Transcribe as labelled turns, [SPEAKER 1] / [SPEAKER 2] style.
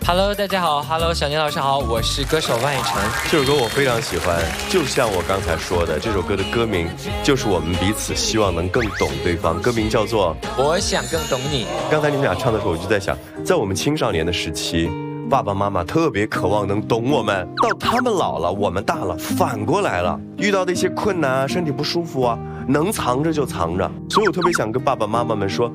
[SPEAKER 1] Hello， 大家好 ，Hello， 小宁老师好，我是歌手万雨晨。
[SPEAKER 2] 这首歌我非常喜欢，就像我刚才说的，这首歌的歌名就是我们彼此希望能更懂对方，歌名叫做
[SPEAKER 1] 《我想更懂你》。
[SPEAKER 2] 刚才你们俩唱的时候，我就在想，在我们青少年的时期，爸爸妈妈特别渴望能懂我们，到他们老了，我们大了，反过来了，遇到的一些困难啊，身体不舒服啊，能藏着就藏着，所以我特别想跟爸爸妈妈们说，